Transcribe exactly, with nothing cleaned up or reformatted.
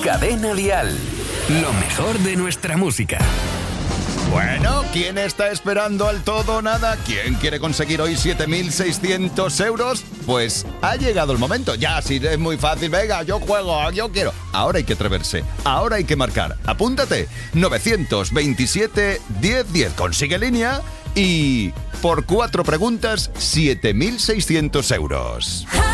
Cadena Dial. Lo mejor de nuestra música. Bueno, ¿quién está esperando al todo o nada? ¿Quién quiere conseguir hoy siete mil seiscientos euros? Pues ha llegado el momento. Ya, sí, es muy fácil. Venga, yo juego, yo quiero. Ahora hay que atreverse. Ahora hay que marcar. Apúntate. nueve veintisiete, diez diez. Consigue línea y por cuatro preguntas, siete mil seiscientos euros.